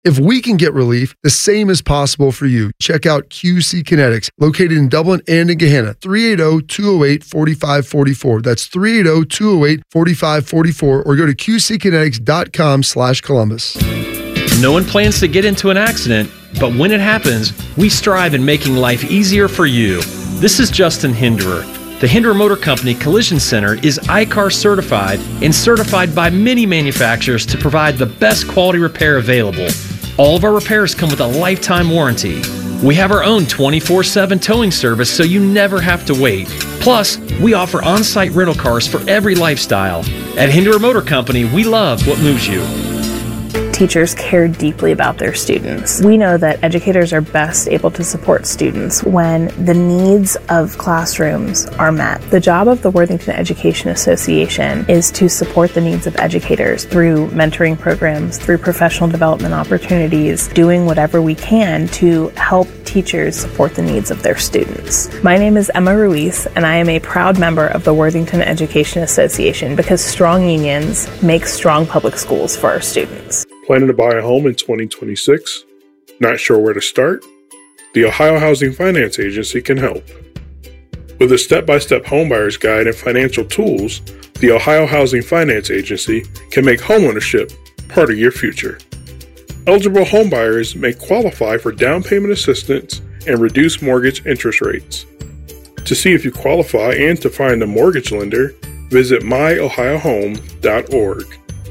If we can get relief, the same is possible for you. Check out QC Kinetics, located in Dublin and in Gahanna. 380-208-4544. That's 380-208-4544, or go to qckinetics.com/Columbus. No one plans to get into an accident, but when it happens, we strive in making life easier for you. This is Justin Hinderer. The Hinderer Motor Company Collision Center is ICAR certified and certified by many manufacturers to provide the best quality repair available. All of our repairs come with a lifetime warranty. We have our own 24/7 towing service, so you never have to wait. Plus, we offer on-site rental cars for every lifestyle. At Hinderer Motor Company, we love what moves you. Teachers care deeply about their students. We know that educators are best able to support students when the needs of classrooms are met. The job of the Worthington Education Association is to support the needs of educators through mentoring programs, through professional development opportunities, doing whatever we can to help teachers support the needs of their students. My name is Emma Ruiz, and I am a proud member of the Worthington Education Association because strong unions make strong public schools for our students. Planning to buy a home in 2026? Not sure where to start? The Ohio Housing Finance Agency can help. With a step-by-step homebuyer's guide and financial tools, the Ohio Housing Finance Agency can make homeownership part of your future. Eligible homebuyers may qualify for down payment assistance and reduced mortgage interest rates. To see if you qualify and to find a mortgage lender, visit myohiohome.org.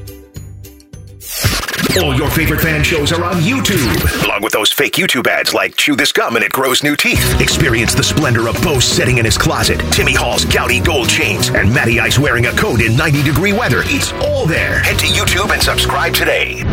All your favorite fan shows are on YouTube, along with those fake YouTube ads like Chew This Gum and It Grows New Teeth. Experience the splendor of Bo sitting in his closet, Timmy Hall's gouty gold chains, and Matty Ice wearing a coat in 90-degree weather. It's all there. Head to YouTube and subscribe today.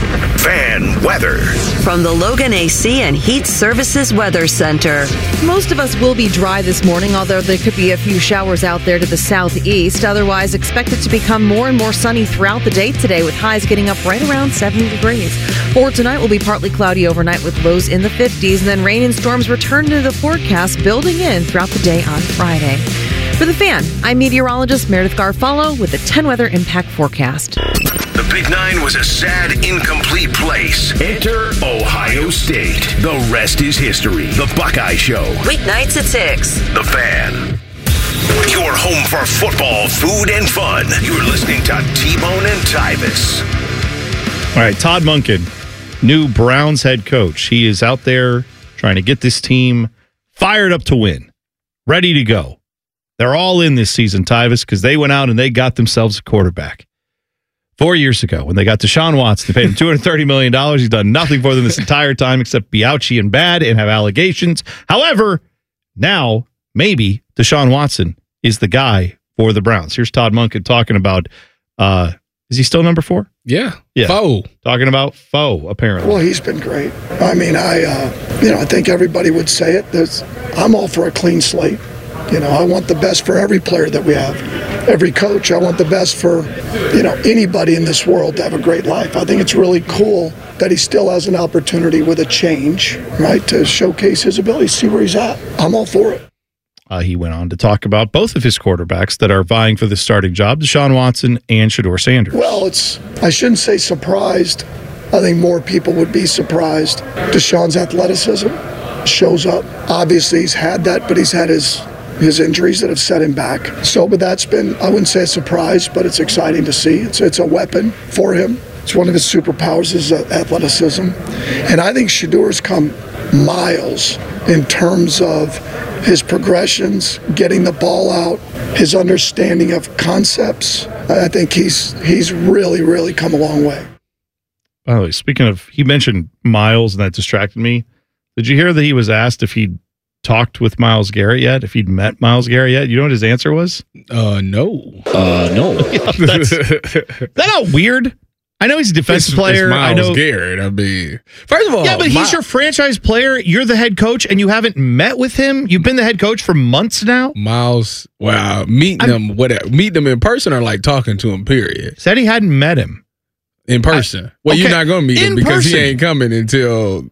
Fan weather. From the Logan AC and Heat Services Weather Center. Most of us will be dry this morning, although there could be a few showers out there to the southeast. Otherwise, expect it to become more and more sunny throughout the day today, with highs getting up right around 70 degrees. For tonight, will be partly cloudy overnight with lows in the 50s, and then rain and storms return to the forecast, building in throughout the day on Friday. For The Fan, I'm meteorologist Meredith Garfalo with the 10 Weather Impact Forecast. The Big Nine was a sad, incomplete place. Enter Ohio State. The rest is history. The Buckeye Show. Weeknights at 6. The Fan. Your home for football, food, and fun. You're listening to T-Bone and Tyvis. All right, Todd Monken, new Browns head coach. He is out there trying to get this team fired up to win, ready to go. They're all in this season, Tyvis, because they went out and they got themselves a quarterback. 4 years ago, when they got Deshaun Watson, they paid him $230 million. He's done nothing for them this entire time except be ouchy and bad and have allegations. However, now maybe Deshaun Watson is the guy for the Browns. Here's Todd Monken talking about, is he still number 4? Yeah. Foe. Talking about Foe, apparently. Well, he's been great. I mean, I think everybody would say it. I'm all for a clean slate. I want the best for every player that we have, every coach. I want the best for, anybody in this world to have a great life. I think it's really cool that he still has an opportunity with a change, right, to showcase his ability, see where he's at. I'm all for it. He went on to talk about both of his quarterbacks that are vying for the starting job, Deshaun Watson and Shedeur Sanders. Well, I shouldn't say surprised. I think more people would be surprised. Deshaun's athleticism shows up. Obviously, he's had that, but he's had his injuries that have set him back. But that's been, I wouldn't say a surprise, but it's exciting to see. It's a weapon for him. It's one of his superpowers is athleticism. And I think Shedeur's come miles in terms of his progressions, getting the ball out, his understanding of concepts. I think he's really, really come a long way. By the way, speaking of, he mentioned Miles, and that distracted me. Did you hear that he was asked if he'd talked with Myles Garrett yet, if he'd met Myles Garrett yet? You know what his answer was? No. No. That's that not weird? I know he's a defensive player. Myles I know Garrett. I mean, first of all, yeah, but he's your franchise player. You're the head coach, and you haven't met with him. You've been the head coach for months now. Myles, wow, meeting him in person or like talking to him. Period. Said he hadn't met him in person. You're not going to meet him because he ain't coming until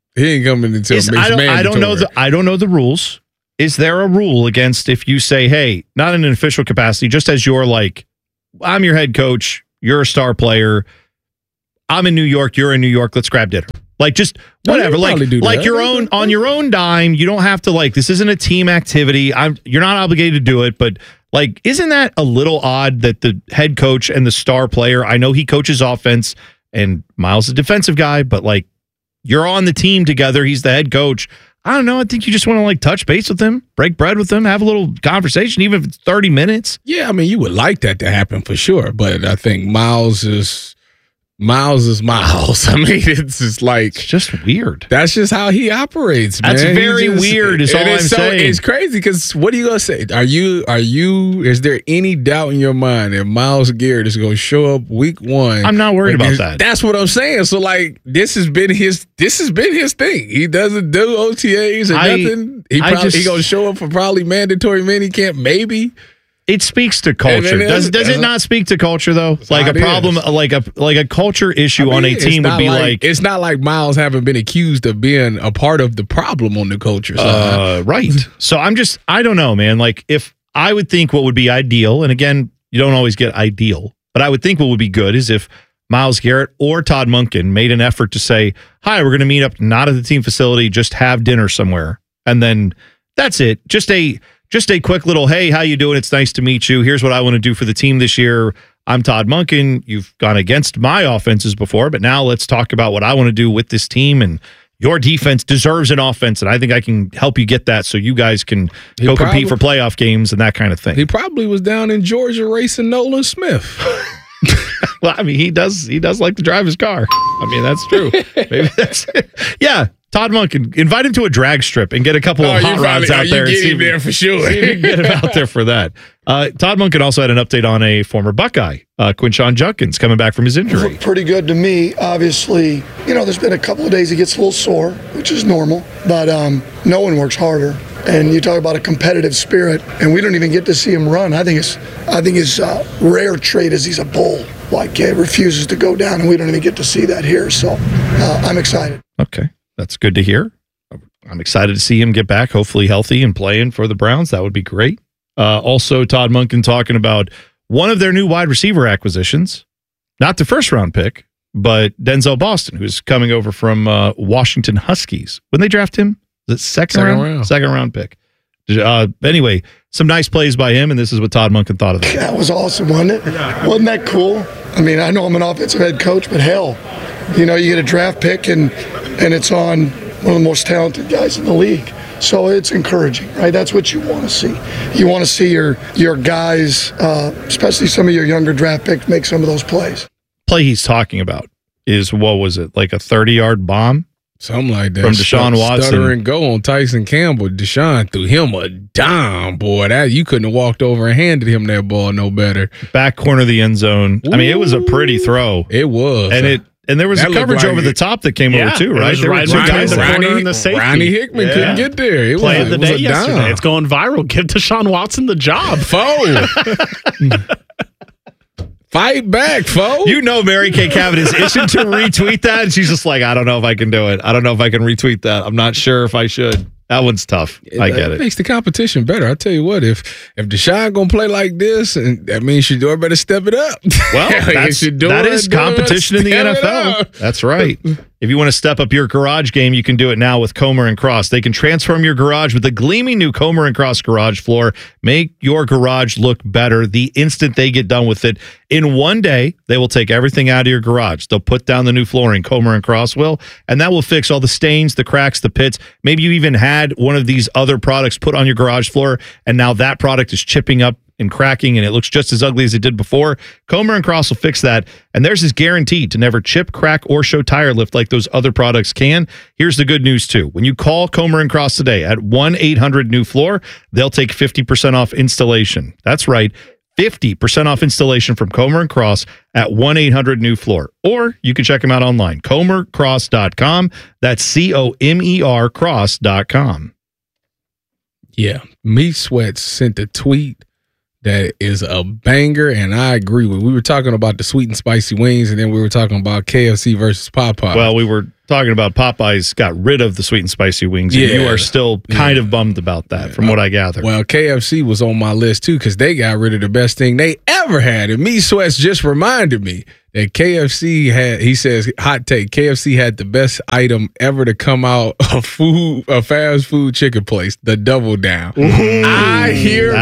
it's mandatory. I don't know the rules. Is there a rule against if you say, hey, not in an official capacity, just as you're like, I'm your head coach, you're a star player, I'm in New York, you're in New York, let's grab dinner. Like, just whatever. Like your own on your own dime. You don't have to, like, this isn't a team activity. You're not obligated to do it, but like, isn't that a little odd that the head coach and the star player, I know he coaches offense and Miles is a defensive guy, but like, you're on the team together. He's the head coach. I don't know. I think you just want to like touch base with him, break bread with him, have a little conversation, even if it's 30 minutes. Yeah, I mean, you would like that to happen for sure, but I think Miles is Miles. I mean, it's just like, it's just weird. That's just how he operates, man. That's very weird. Is all I'm saying. It's crazy because what are you gonna say? Are you? Is there any doubt in your mind that Myles Garrett is gonna show up week 1? I'm not worried about that. That's what I'm saying. So like, this has been his thing. He doesn't do OTAs or nothing. He gonna show up for probably mandatory minicamp, maybe. It speaks to culture. Does it not speak to culture though? Like a problem, like a culture issue on a team would be like it's not like Miles haven't been accused of being a part of the problem on the culture side. Right. So I don't know, man. Like, if I would think what would be ideal, and again, you don't always get ideal, but I would think what would be good is if Myles Garrett or Todd Monken made an effort to say, "Hi, we're going to meet up not at the team facility, just have dinner somewhere," and then that's it. Just a quick little, hey, how you doing? It's nice to meet you. Here's what I want to do for the team this year. I'm Todd Monken. You've gone against my offenses before, but now let's talk about what I want to do with this team. And your defense deserves an offense, and I think I can help you get that so you guys can go compete for playoff games and that kind of thing. He probably was down in Georgia racing Nolan Smith. Well, I mean, he does like to drive his car. I mean, that's true. Maybe that's it. Yeah. Todd Monken, invite him to a drag strip and get a couple of hot rods out there. You get him there for sure. See if you can get him out there for that. Todd Monken also had an update on a former Buckeye, Quinshon Judkins, coming back from his injury. Looked pretty good to me. Obviously, there's been a couple of days he gets a little sore, which is normal, but no one works harder. And you talk about a competitive spirit, and we don't even get to see him run. I think his rare trait is he's a bull. Like, he refuses to go down, and we don't even get to see that here. So I'm excited. Okay. That's good to hear. I'm excited to see him get back, hopefully healthy and playing for the Browns. That would be great. Also, Todd Monken talking about one of their new wide receiver acquisitions, not the first round pick, but Denzel Boston, who's coming over from Washington Huskies. When they draft him, is it second round? Second round pick. Anyway, some nice plays by him, and this is what Todd Monken thought of that. That was awesome, wasn't it? Wasn't that cool? I mean, I know I'm an offensive head coach, but hell, you get a draft pick and it's on one of the most talented guys in the league. So it's encouraging, right? That's what you want to see. You want to see your guys, especially some of your younger draft picks, make some of those plays. Play he's talking about is, what was it, like a 30-yard bomb? Something like that. From Deshaun Watson. Stutter and go on Tyson Campbell. Deshaun threw him a dime, boy. That you couldn't have walked over and handed him that ball no better. Back corner of the end zone. Ooh. I mean, it was a pretty throw. It was. And there was a coverage over the top that came over too, right? There were two guys in the corner and the safety. Ronnie Hickman couldn't get there. It Play of the day yesterday. Dime. It's going viral. Give Deshaun Watson the job. Fight back, foe. Mary Kay Cabot is itching to retweet that, and she's just like, I don't know if I can do it. I don't know if I can retweet that. I'm not sure if I should. That one's tough. I get it. It makes the competition better. I tell you what, if Deshaun gonna play like this, and that means Shedeur better step it up. Well, that is competition in the NFL. That's right. If you want to step up your garage game, you can do it now with Comer & Cross. They can transform your garage with a gleaming new Comer & Cross garage floor. Make your garage look better the instant they get done with it. In one day, they will take everything out of your garage. They'll put down the new flooring, Comer & Cross will, and that will fix all the stains, the cracks, the pits. Maybe you even had one of these other products put on your garage floor, and now that product is chipping up and cracking, and it looks just as ugly as it did before. Comer & Cross will fix that, and theirs is guaranteed to never chip, crack, or show tire lift like those other products can. Here's the good news, too. When you call Comer & Cross today at 1-800-NEW-FLOOR, they'll take 50% off installation. That's right, 50% off installation from Comer & Cross at 1-800-NEW-FLOOR. Or you can check them out online, comercross.com. That's COMER cross.com. Yeah, Meat Sweats sent a tweet that is a banger, and I agree with. We were talking about the sweet and spicy wings, and then we were talking about KFC versus Popeye. Well, we were talking about Popeyes got rid of the sweet and spicy wings. And you are still kind of bummed about that, from what I gather. Well, KFC was on my list, too, because they got rid of the best thing they ever had. And Me Sweats just reminded me that KFC had, he says, hot take, KFC had the best item ever to come out of a fast food chicken place, the Double Down. I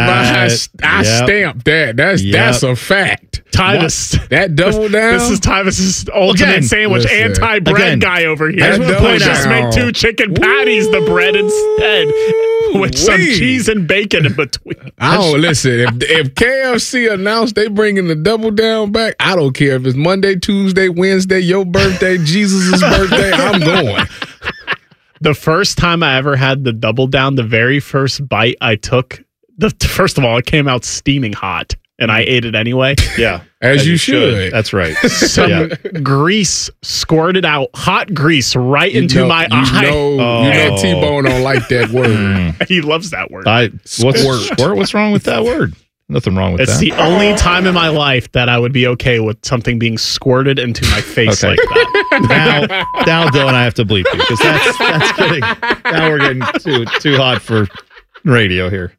stamp that. That's a fact. Tyvus. That Double Down. This is Tyvus's ultimate sandwich anti-bread guy over here. Just make 2 chicken patties the bread instead with some cheese and bacon in between. Listen. If KFC announced they bringing the Double Down back, I don't care if it's Monday, Tuesday, Wednesday, your birthday, Jesus' birthday, I'm going. The first time I ever had the Double Down, the very first bite I took, first of all, it came out steaming hot. And I ate it anyway. Yeah. As you should. That's right. Some grease squirted out, hot grease right into my eye. You know T-Bone don't like that word. He loves that word. What's wrong with that word? Nothing wrong with that. It's the only time in my life that I would be okay with something being squirted into my face like that. Now, Dylan, I have to bleep you because that's getting. Now we're getting too hot for radio here.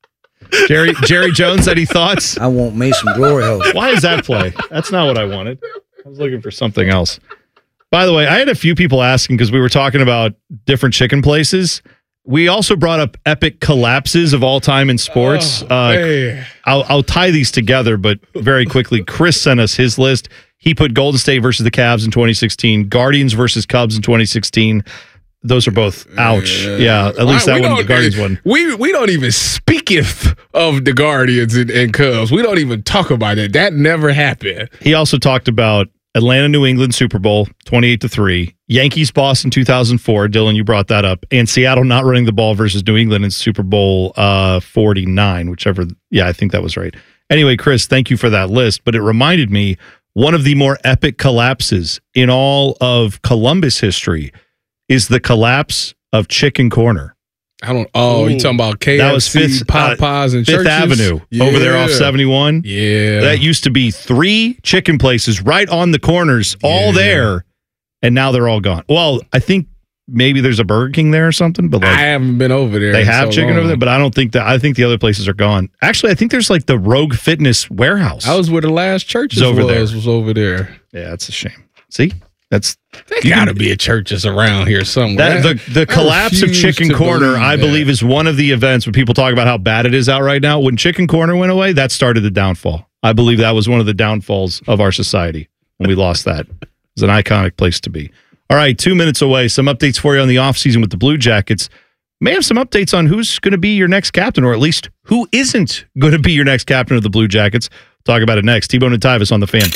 Jerry Jones, any thoughts? I want me some glory hole. Why does that play? That's not what I wanted. I was looking for something else. By the way, I had a few people asking because we were talking about different chicken places. We also brought up epic collapses of all time in sports. I'll tie these together, but very quickly. Chris sent us his list. He put Golden State versus the Cavs in 2016, Guardians versus Cubs in 2016. Those are both ouch. Yeah, at least that one, the Guardians one. We don't even speaketh of the Guardians and Cubs. We don't even talk about it. That never happened. He also talked about Atlanta, New England Super Bowl 28-3, Yankees, Boston 2004. Dylan, you brought that up, and Seattle not running the ball versus New England in Super Bowl 49, whichever. Yeah, I think that was right. Anyway, Chris, thank you for that list. But it reminded me one of the more epic collapses in all of Columbus history is the collapse of Chicken Corner. You talking about KFC, that was Popeyes, and Fifth Churches? Avenue over there off 71. Yeah. That used to be 3 chicken places right on the corners, all there, and now they're all gone. Well, I think maybe there's a Burger King there or something, but I haven't been over there. They have chicken over there, but I don't think that. I think the other places are gone. Actually, I think there's like the Rogue Fitness warehouse. I was where the last Churches was over there. Yeah, that's a shame. See? There got to be a Churches around here somewhere. The collapse of Chicken Corner, I believe, is one of the events when people talk about how bad it is out right now. When Chicken Corner went away, that started the downfall. I believe that was one of the downfalls of our society when we lost that. It was an iconic place to be. All right, 2 minutes away. Some updates for you on the offseason with the Blue Jackets. May have some updates on who's going to be your next captain, or at least who isn't going to be your next captain of the Blue Jackets. Talk about it next. T-Bone and Tyvus on the Fan.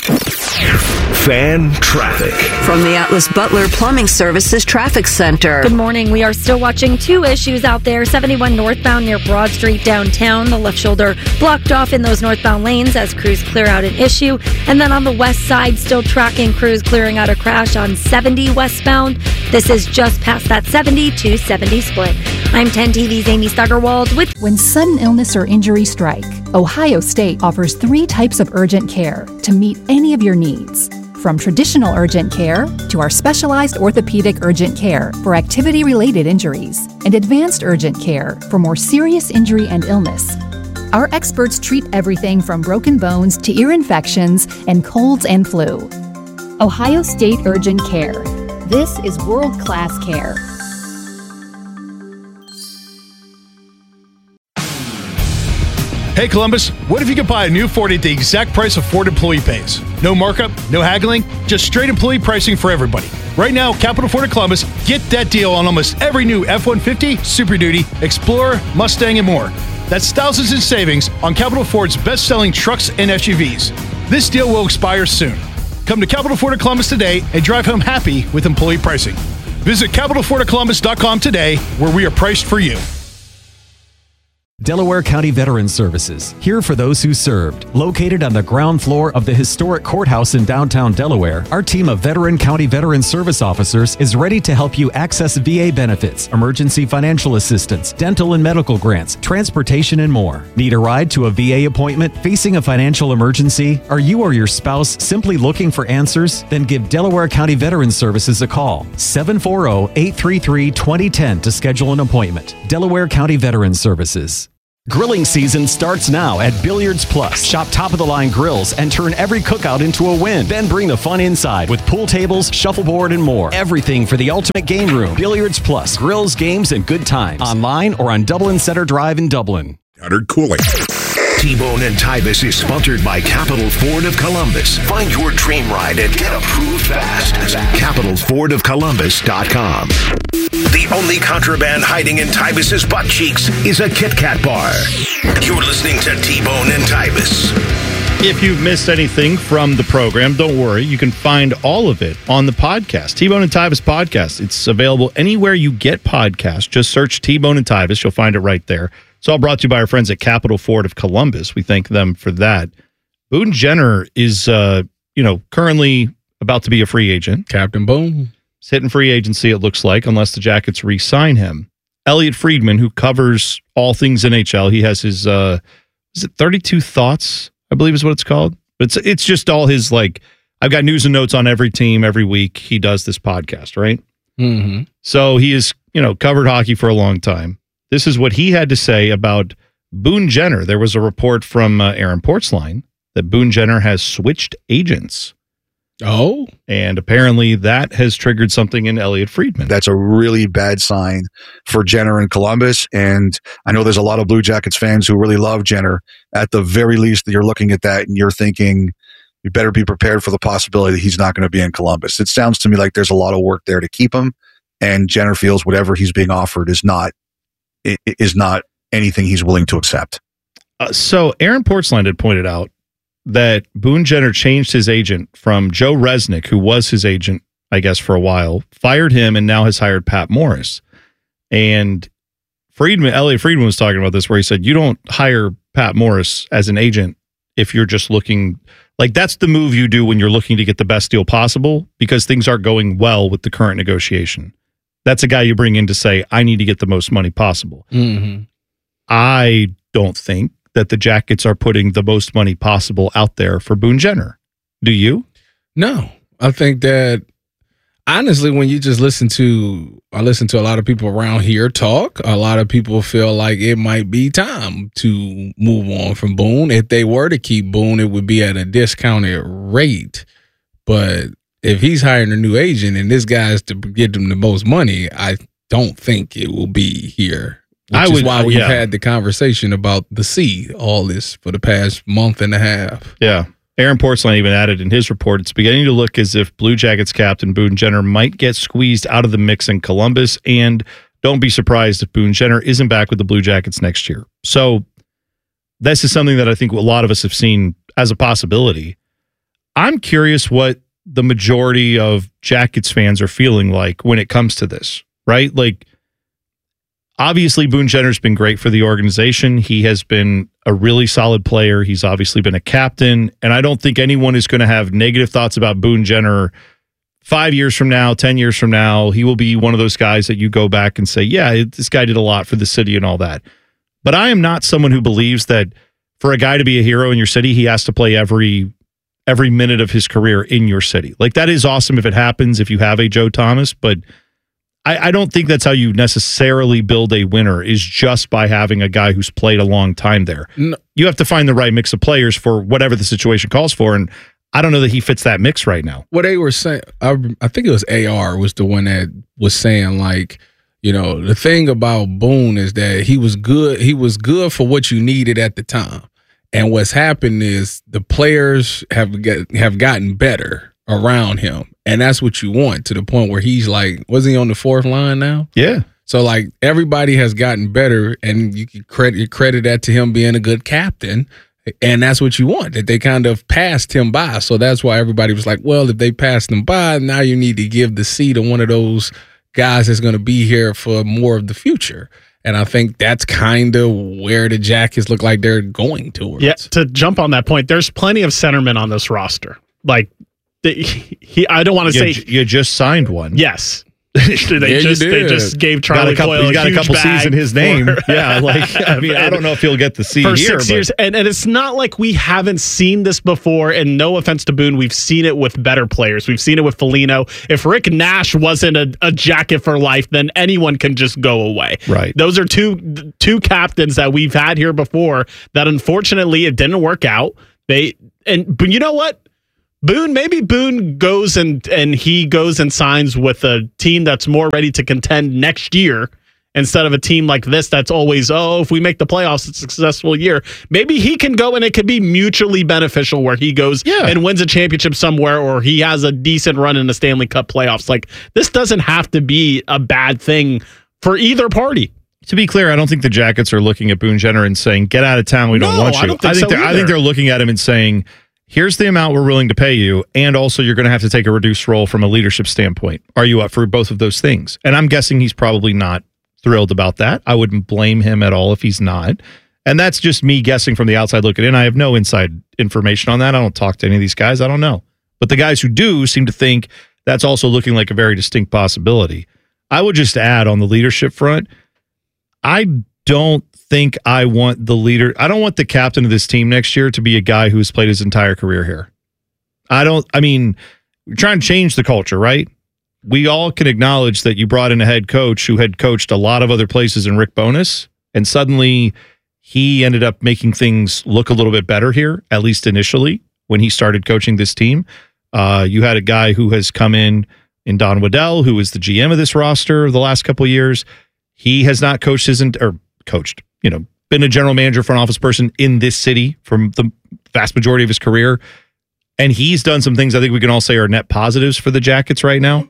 Fan traffic. From the Atlas Butler Plumbing Services Traffic Center. Good morning. We are still watching 2 issues out there. 71 northbound near Broad Street downtown. The left shoulder blocked off in those northbound lanes as crews clear out an issue. And then on the west side, still tracking crews clearing out a crash on 70 westbound. This is just past that 70 to 70 split. I'm 10 TV's Amy Steigerwald with... When sudden illness or injury strike, Ohio State offers 3 types of urgent care to meet any of your needs. From traditional urgent care to our specialized orthopedic urgent care for activity-related injuries and advanced urgent care for more serious injury and illness. Our experts treat everything from broken bones to ear infections and colds and flu. Ohio State Urgent Care. This is world-class care. Hey Columbus, what if you could buy a new Ford at the exact price of Ford employee pays? No markup, no haggling, just straight employee pricing for everybody. Right now, Capital Ford of Columbus, get that deal on almost every new F-150, Super Duty, Explorer, Mustang, and more. That's thousands in savings on Capital Ford's best-selling trucks and SUVs. This deal will expire soon. Come to Capital Ford of Columbus today and drive home happy with employee pricing. Visit CapitalFordofColumbus.com today, where we are priced for you. Delaware County Veterans Services, here for those who served. Located on the ground floor of the historic courthouse in downtown Delaware, our team of veteran county veteran service officers is ready to help you access VA benefits, emergency financial assistance, dental and medical grants, transportation, and more. Need a ride to a VA appointment? Facing a financial emergency? Are you or your spouse simply looking for answers? Then give Delaware County Veterans Services a call. 740-833-2010 to schedule an appointment. Delaware County Veterans Services. Grilling season starts now at Billiards Plus. Shop top-of-the-line grills and turn every cookout into a win. Then bring the fun inside with pool tables, shuffleboard, and more. Everything for the ultimate game room. Billiards Plus. Grills, games, and good times. Online or on Dublin Center Drive in Dublin. Uttered cooling. T-Bone and Tybus is sponsored by Capital Ford of Columbus. Find your dream ride and get approved fast at CapitalFordOfColumbus.com. The only contraband hiding in Tybus's butt cheeks is a Kit Kat bar. You're listening to T-Bone and Tybus. If you've missed anything from the program, don't worry. You can find all of it on the podcast, T-Bone and Tybus podcast. It's available anywhere you get podcasts. Just search T-Bone and Tybus. You'll find it right there. It's all brought to you by our friends at Capital Ford of Columbus. We thank them for that. Boone Jenner is, currently about to be a free agent. Captain Boone. He's hitting free agency, it looks like, unless the Jackets re-sign him. Elliot Friedman, who covers all things NHL, he has his, 32 Thoughts, I believe is what it's called. But it's just all his, I've got news and notes on every team every week. He does this podcast, right? Mm-hmm. So he has, covered hockey for a long time. This is what he had to say about Boone Jenner. There was a report from Aaron Portzline that Boone Jenner has switched agents. Oh. And apparently that has triggered something in Elliot Friedman. That's a really bad sign for Jenner in Columbus. And I know there's a lot of Blue Jackets fans who really love Jenner. At the very least, you're looking at that and you're thinking, you better be prepared for the possibility that he's not going to be in Columbus. It sounds to me like there's a lot of work there to keep him. And Jenner feels whatever he's being offered is not anything he's willing to accept. So Aaron Portzline had pointed out that Boone Jenner changed his agent from Joe Resnick, who was his agent, I guess, for a while, fired him, and now has hired Pat Morris. And Elliot Friedman was talking about this, where he said, you don't hire Pat Morris as an agent if you're just looking, that's the move you do when you're looking to get the best deal possible, because things aren't going well with the current negotiation. That's a guy you bring in to say, I need to get the most money possible. Mm-hmm. I don't think that the Jackets are putting the most money possible out there for Boone Jenner. Do you? No. I think that, honestly, when you just listen to a lot of people around here talk, a lot of people feel like it might be time to move on from Boone. If they were to keep Boone, it would be at a discounted rate. But if he's hiring a new agent and this guy's to get him the most money, I don't think it will be here. Which is why we've had the conversation about the C, all this, for the past month and a half. Yeah. Aaron Portzline even added in his report, it's beginning to look as if Blue Jackets captain Boone Jenner might get squeezed out of the mix in Columbus, and don't be surprised if Boone Jenner isn't back with the Blue Jackets next year. So this is something that I think a lot of us have seen as a possibility. I'm curious what the majority of Jackets fans are feeling like when it comes to this, right? Obviously, Boone Jenner's been great for the organization. He has been a really solid player. He's obviously been a captain. And I don't think anyone is going to have negative thoughts about Boone Jenner 5 years from now, 10 years from now. He will be one of those guys that you go back and say, yeah, this guy did a lot for the city and all that. But I am not someone who believes that for a guy to be a hero in your city, he has to play every minute of his career in your city. That is awesome if it happens, if you have a Joe Thomas, but I don't think that's how you necessarily build a winner, is just by having a guy who's played a long time there. No. You have to find the right mix of players for whatever the situation calls for, and I don't know that he fits that mix right now. What they were saying, I think it was AR was the one that was saying, the thing about Boone is that he was good. He was good for what you needed at the time. And what's happened is the players have gotten better around him. And that's what you want, to the point where he's wasn't he on the fourth line now? Yeah. So everybody has gotten better, and you can credit that to him being a good captain. And that's what you want, that they kind of passed him by. So that's why everybody was like, well, if they passed him by, now you need to give the seat to one of those guys that's going to be here for more of the future. And I think that's kind of where the Jackets look like they're going towards. Yeah, to jump on that point, there's plenty of centermen on this roster. Like, I don't want to say... You just signed one. Yes. They just gave Charlie Coyle he's got a couple C's in his name. Yeah, I don't know if he'll get the C for here. 6 years. And it's not like we haven't seen this before, and no offense to Boone, we've seen it with better players. We've seen it with Foligno. If Rick Nash wasn't a Jacket for life, then anyone can just go away. Right. Those are two captains that we've had here before that unfortunately it didn't work out. But you know what? Maybe Boone goes and he goes and signs with a team that's more ready to contend next year instead of a team like this that's always, if we make the playoffs, it's a successful year. Maybe he can go and it could be mutually beneficial where he goes and wins a championship somewhere, or he has a decent run in the Stanley Cup playoffs. Like, this doesn't have to be a bad thing for either party. To be clear, I don't think the Jackets are looking at Boone Jenner and saying, get out of town, we don't want you. I think they're looking at him and saying, here's the amount we're willing to pay you, and also you're going to have to take a reduced role from a leadership standpoint. Are you up for both of those things? And I'm guessing he's probably not thrilled about that. I wouldn't blame him at all if he's not. And that's just me guessing from the outside looking in. I have no inside information on that. I don't talk to any of these guys. I don't know. But the guys who do seem to think that's also looking like a very distinct possibility. I would just add on the leadership front, I don't think I want the leader. I don't want the captain of this team next year to be a guy who's played his entire career here. We're trying to change the culture, right? We all can acknowledge that you brought in a head coach who had coached a lot of other places in Rick Bowness, and suddenly he ended up making things look a little bit better here, at least initially, when he started coaching this team. You had a guy who has come in Don Waddell, who was the GM of this roster the last couple of years. He has not coached been a general manager, front office person in this city from the vast majority of his career. And he's done some things I think we can all say are net positives for the Jackets right now.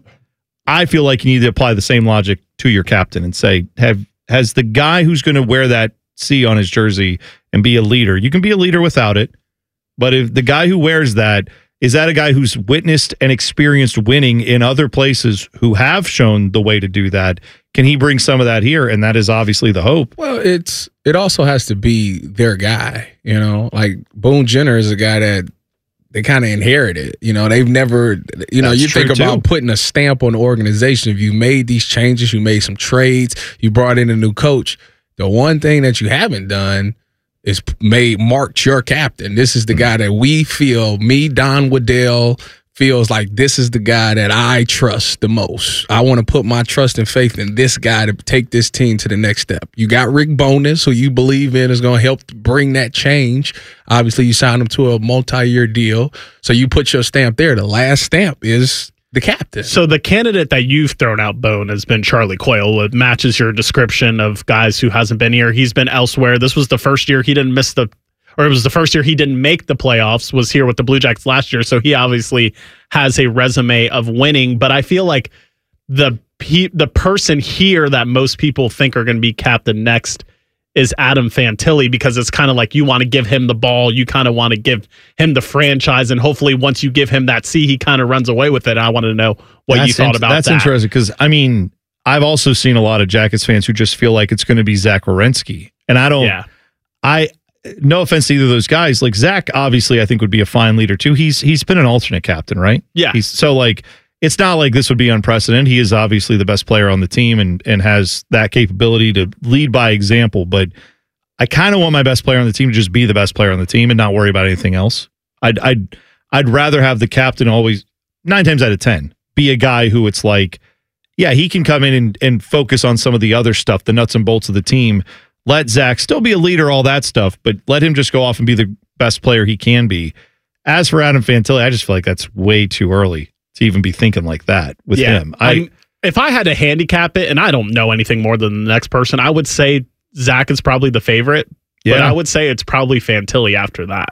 I feel like you need to apply the same logic to your captain and say, has the guy who's going to wear that C on his jersey and be a leader, you can be a leader without it, but if the guy who wears that, is that a guy who's witnessed and experienced winning in other places who have shown the way to do that? Can he bring some of that here? And that is obviously the hope. Well, it also has to be their guy, like Boone Jenner is a guy that they kind of inherited. They've never, you think about putting a stamp on the organization. If you made these changes, you made some trades, you brought in a new coach. The one thing that you haven't done is marked your captain. This is the guy that we feel, Don Waddell, feels like this is the guy that I trust the most. I want to put my trust and faith in this guy to take this team to the next step. You got Rick Bowness, who you believe in is going to help bring that change. Obviously, you signed him to a multi-year deal, so you put your stamp there. The last stamp is the captain. So the candidate that you've thrown out, Bone, has been Charlie Coyle. It matches your description of guys who hasn't been here. He's been elsewhere. This was the first year he didn't it was the first year he didn't make the playoffs, was here with the Blue Jackets last year. So he obviously has a resume of winning. But I feel like the person here that most people think are going to be captain next is Adam Fantilli, because it's kind of like you want to give him the ball. You kind of want to give him the franchise. And hopefully once you give him that C, he kind of runs away with it. I want to know what you thought about that. That's interesting because, I've also seen a lot of Jackets fans who just feel like it's going to be Zach Werenski. And I don't, no offense to either of those guys. Like Zach, obviously, I think would be a fine leader too. He's been an alternate captain, right? Yeah. It's not like this would be unprecedented. He is obviously the best player on the team and has that capability to lead by example. But I kind of want my best player on the team to just be the best player on the team and not worry about anything else. I'd rather have the captain always 9 times out of 10 be a guy who it's like, yeah, he can come in and focus on some of the other stuff, the nuts and bolts of the team. Let Zach still be a leader, all that stuff, but let him just go off and be the best player he can be. As for Adam Fantilli, I just feel like that's way too early to even be thinking like that with him. If I had to handicap it, and I don't know anything more than the next person, I would say Zach is probably the favorite. Yeah. But I would say it's probably Fantilli after that.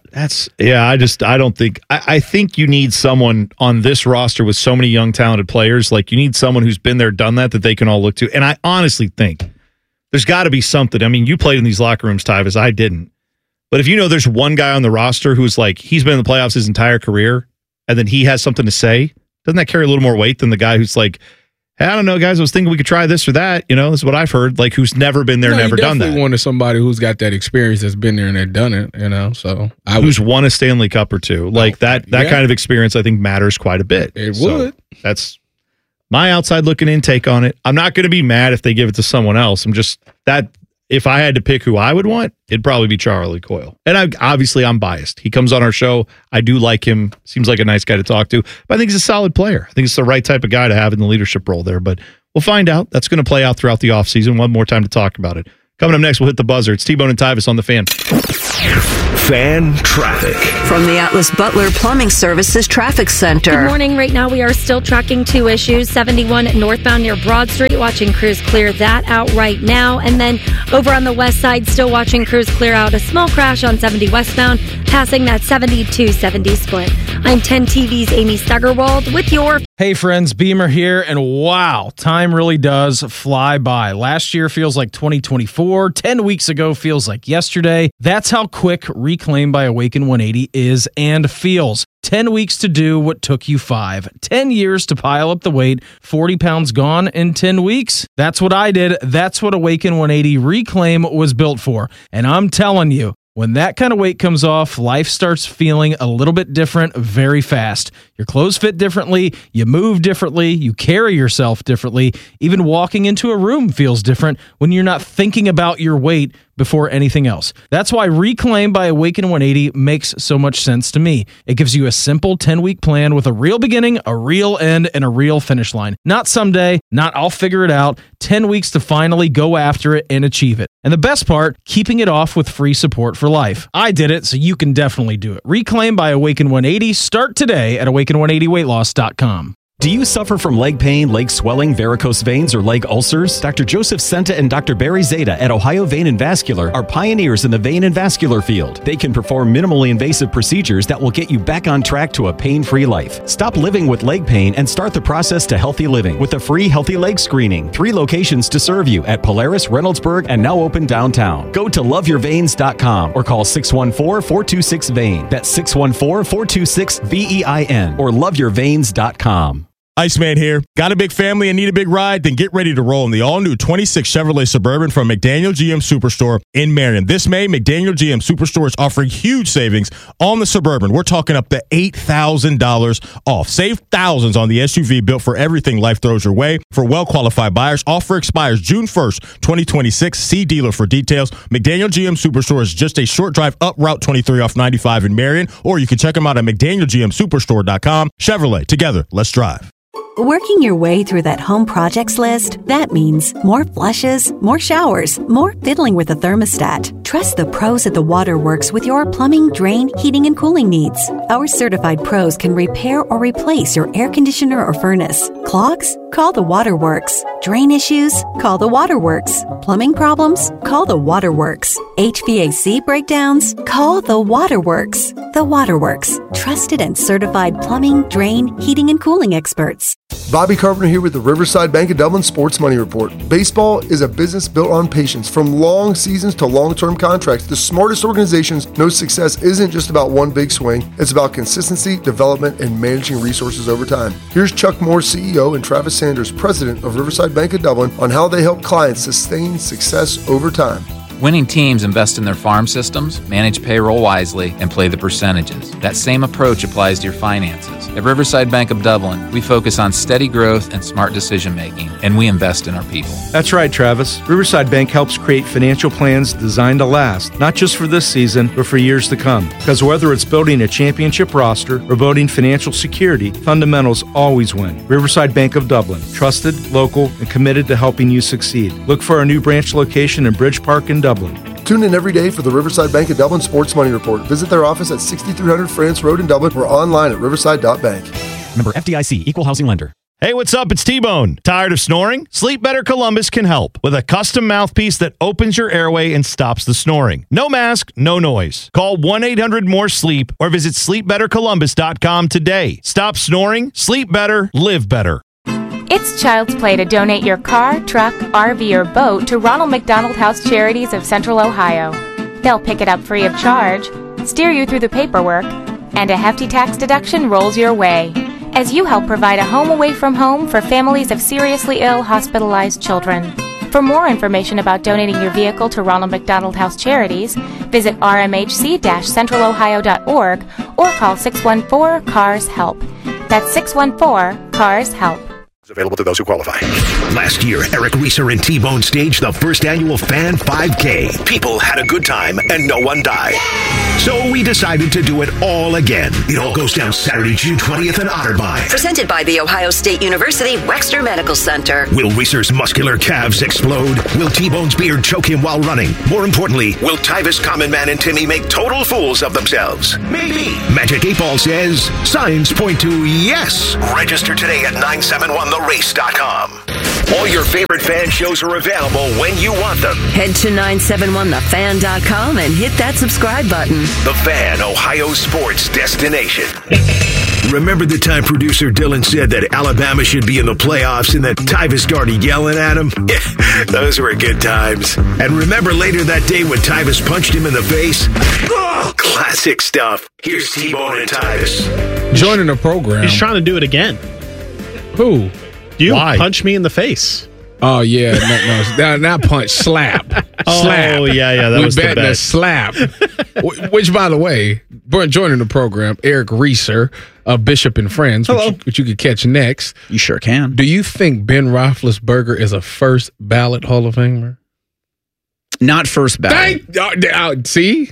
I think you need someone on this roster with so many young, talented players. Like you need someone who's been there, done that they can all look to. And I honestly think there's got to be something. I mean, you played in these locker rooms, Tyvus. I didn't. But if you know there's one guy on the roster who's like, he's been in the playoffs his entire career, and then he has something to say, doesn't that carry a little more weight than the guy who's like, hey, I don't know, guys, I was thinking we could try this or that. This is what I've heard, like who's never been there, never done that. You wanted somebody who's got that experience that's been there and they've done it, so who's won a Stanley Cup or two. Like that kind of experience, I think, matters quite a bit. It would. That's my outside looking in take on it. I'm not going to be mad if they give it to someone else. If I had to pick who I would want, it'd probably be Charlie Coyle. And I'm biased. He comes on our show. I do like him. Seems like a nice guy to talk to. But I think he's a solid player. I think it's the right type of guy to have in the leadership role there. But we'll find out. That's going to play out throughout the offseason. One more time to talk about it. Coming up next, we'll hit the buzzer. It's T-Bone and Tyvis on The Fan. Fan traffic. From the Atlas Butler Plumbing Services Traffic Center. Good morning. Right now, we are still tracking 2 issues. 71 northbound near Broad Street, watching crews clear that out right now. And then over on the west side, still watching crews clear out a small crash on 70 westbound, passing that 70-70 split. I'm 10 TV's Amy Steigerwald with your... Hey friends, Beamer here, and wow, time really does fly by. Last year feels like 2024, 10 weeks ago feels like yesterday. That's how quick Reclaim by Awaken 180 is and feels. 10 weeks to do what took you 5. 10 years to pile up the weight, 40 pounds gone in 10 weeks. That's what I did. That's what Awaken 180 Reclaim was built for. And I'm telling you, when that kind of weight comes off, life starts feeling a little bit different very fast. Your clothes fit differently, you move differently, you carry yourself differently. Even walking into a room feels different when you're not thinking about your weight before anything else. That's why Reclaim by Awaken 180 makes so much sense to me. It gives you a simple 10-week plan with a real beginning, a real end, and a real finish line. Not someday, not I'll figure it out. 10 weeks to finally go after it and achieve it. And the best part, keeping it off with free support for life. I did it, so you can definitely do it. Reclaim by Awaken 180. Start today at awaken180weightloss.com. Do you suffer from leg pain, leg swelling, varicose veins, or leg ulcers? Dr. Joseph Senta and Dr. Barry Zeta at Ohio Vein and Vascular are pioneers in the vein and vascular field. They can perform minimally invasive procedures that will get you back on track to a pain-free life. Stop living with leg pain and start the process to healthy living with a free Healthy Leg Screening. 3 locations to serve you at Polaris, Reynoldsburg, and now open downtown. Go to loveyourveins.com or call 614-426-VEIN. That's 614-426-VEIN or loveyourveins.com. Iceman here. Got a big family and need a big ride? Then get ready to roll in the all-new 26 Chevrolet Suburban from McDaniel GM Superstore in Marion. This May, McDaniel GM Superstore is offering huge savings on the Suburban. We're talking up to $8,000 off. Save thousands on the SUV built for everything life throws your way. For well-qualified buyers, offer expires June 1st, 2026. See dealer for details. McDaniel GM Superstore is just a short drive up Route 23 off 95 in Marion, or you can check them out at McDanielGMSuperstore.com. Chevrolet, together, let's drive. Working your way through that home projects list, that means more flushes, more showers, more fiddling with the thermostat. Trust the pros at the Waterworks with your plumbing, drain, heating, and cooling needs. Our certified pros can repair or replace your air conditioner or furnace. Clogs? Call the Waterworks. Drain issues? Call the Waterworks. Plumbing problems? Call the Waterworks. HVAC breakdowns? Call the Waterworks. The Waterworks. Trusted and certified plumbing, drain, heating, and cooling experts. Bobby Carpenter here with the Riverside Bank of Dublin Sports Money Report. Baseball is a business built on patience. From long seasons to long-term contracts, the smartest organizations know success isn't just about one big swing. It's about consistency, development, and managing resources over time. Here's Chuck Moore, CEO, and Travis Sanders, President of Riverside Bank of Dublin, on how they help clients sustain success over time. Winning teams invest in their farm systems, manage payroll wisely, and play the percentages. That same approach applies to your finances. At Riverside Bank of Dublin, we focus on steady growth and smart decision-making, and we invest in our people. That's right, Travis. Riverside Bank helps create financial plans designed to last, not just for this season, but for years to come. Because whether it's building a championship roster or building financial security, fundamentals always win. Riverside Bank of Dublin, trusted, local, and committed to helping you succeed. Look for our new branch location in Bridge Park in Dublin. Tune in every day for the Riverside Bank of Dublin Sports Money Report. Visit their office at 6300 France Road in Dublin or online at riverside.bank. Member FDIC, Equal Housing Lender. Hey, what's up? It's T-Bone. Tired of snoring? Sleep Better Columbus can help with a custom mouthpiece that opens your airway and stops the snoring. No mask, no noise. Call 1-800-MORE-SLEEP or visit sleepbettercolumbus.com today. Stop snoring, sleep better, live better. It's Child's Play to donate your car, truck, RV, or boat to Ronald McDonald House Charities of Central Ohio. They'll pick it up free of charge, steer you through the paperwork, and a hefty tax deduction rolls your way. as you help provide a home away from home for families of seriously ill hospitalized children. For more information about donating your vehicle to Ronald McDonald House Charities, visit rmhc-centralohio.org or call 614-CARS-HELP. That's 614-CARS-HELP. Available to those who qualify. Last year, Eric Reeser and T-Bone staged the first annual Fan 5K. People had a good time and no one died. So we decided to do it all again. It all goes down Saturday, June 20th in Otterbein. Presented by the Ohio State University Wexner Medical Center. Will Reeser's muscular calves explode? Will T-Bone's beard choke him while running? More importantly, will Tyvis Common Man and Timmy make total fools of themselves? Maybe. Magic 8 Ball says signs point to yes. Register today at 971therace.com. All your favorite fan shows are available when you want them. Head to 971thefan.com and hit that subscribe button. The Fan, Ohio sports destination. Remember the time producer Dylan said that Alabama should be in the playoffs and that Tyvis started yelling at him? Yeah, those were good times. And remember later that day when Tyvis punched him in the face? Oh, classic stuff. Here's T-Bone and Tyvis. Joining the program. He's trying to do it again. Who? You Why? punch me in the face. Oh, yeah. No, not punch, slap. Slap. Oh, yeah, that was the betting a best. slap. Which, by the way, joining the program, Eric Reeser of Bishop and Friends, which you could catch next. You sure can. Do you think Ben Roethlisberger is a first ballot Hall of Famer? Not first ballot. See?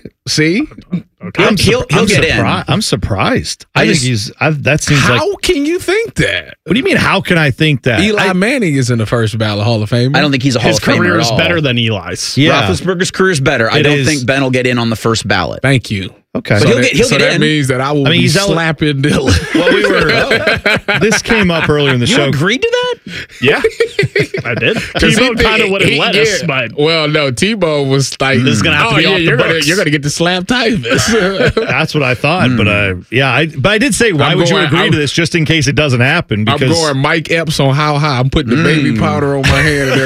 Okay. He'll get in. I'm surprised. I think that seems like. How can you think that? What do you mean? How can I think that? Eli Manning is in the first ballot Hall of Fame. I don't think he's a Hall of Famer. His career at is all. better than Eli's. Yeah. Roethlisberger's career is better. I don't think Ben will get in on the first ballot. Thank you. Okay. But he'll get that in. means that I will be slapping Dylan. Well, this came up earlier in the show. You agreed to that? Yeah, I did. T-Bone kind of wouldn't let us, but well, no, T-Bone was like, this is gonna have to be off the books. You're gonna get to slap Tyvis. That's what I thought, but I did say, why would you agree to this just in case it doesn't happen? Because I'm going Mike Epps on how high. I'm putting the baby powder on my hand and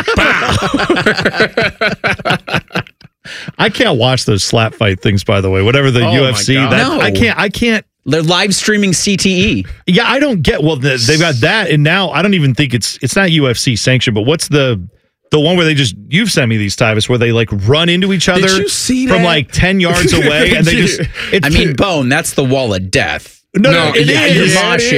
everything. I can't watch those slap fight things, by the way. Whatever the UFC, I can't. They're live streaming CTE. Yeah, I don't get. Well, they've got that, and now I don't even think it's not UFC sanctioned. But what's the one where you've sent me these, Tyvis, where they like run into each other Did you see from that? like 10 yards away, and they just. Bone. That's the wall of death. No, it is.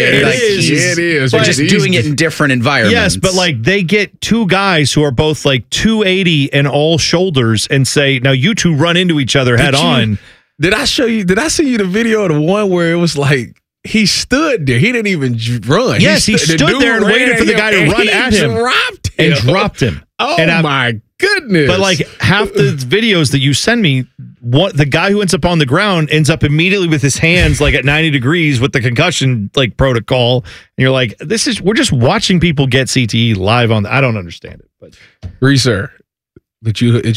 It is. They're just doing it in different environments. Yes, but like they get two guys who are both like 280 and all shoulders and say, now you two run into each other head on. Did I send you the video of the one where it was like he stood there? He didn't even run. Yes, he stood there and waited for the guy to run at him. And dropped him. Oh, my goodness. But like half the videos that you send me, the guy who ends up on the ground ends up immediately with his hands like at 90 degrees with the concussion like protocol. And you're like, we're just watching people get CTE live on. I don't understand it. But Reeser, who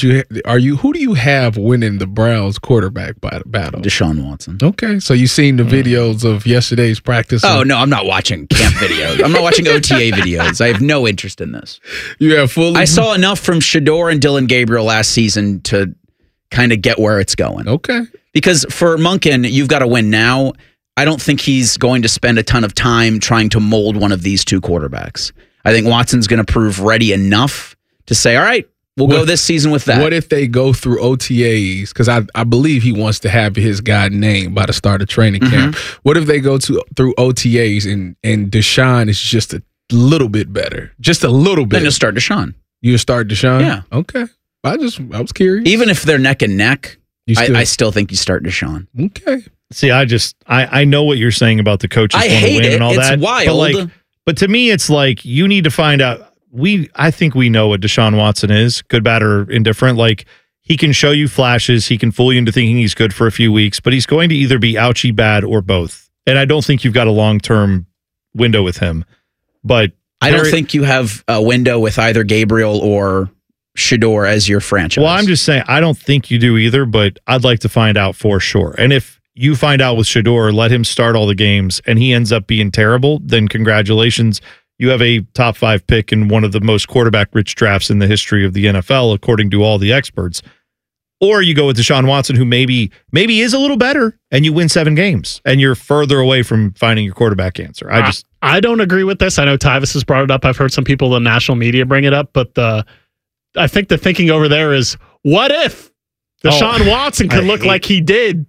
do you have winning the Browns quarterback battle? Deshaun Watson. Okay, so you've seen the videos of yesterday's practice. Oh no, I'm not watching camp videos. I'm not watching OTA videos. I have no interest in this. You have fully. I saw enough from Shedeur and Dylan Gabriel last season to kind of get where it's going. Okay, because for Monken, you've got to win now. I don't think he's going to spend a ton of time trying to mold one of these two quarterbacks. I think Watson's going to prove ready enough to say, all right, we'll go this season with that. What if they go through OTAs? Because I believe he wants to have his guy named by the start of training camp. What if they go through OTAs and Deshaun is just a little bit better? Just a little bit. Then you'll start Deshaun. You'll start Deshaun? Yeah. Okay. I was curious. Even if they're neck and neck, I still think you start Deshaun. Okay. See, I know what you're saying about the coaches want to win and all that. It's wild. But to me, it's like you need to find out. I think we know what Deshaun Watson is, good, bad, or indifferent. Like he can show you flashes, he can fool you into thinking he's good for a few weeks, but he's going to either be ouchy bad or both. And I don't think you've got a long-term window with him. But I don't think you have a window with either Gabriel or Shedeur as your franchise. Well, I'm just saying I don't think you do either, but I'd like to find out for sure. And if you find out with Shedeur, let him start all the games, and he ends up being terrible, then congratulations. You have a top 5 pick in one of the most quarterback-rich drafts in the history of the NFL, according to all the experts. Or you go with Deshaun Watson, who maybe is a little better, and you win 7 games, and you're further away from finding your quarterback answer. I don't agree with this. I know Tyvis has brought it up. I've heard some people in the national media bring it up, but I think the thinking over there is, what if Deshaun Watson could look like he did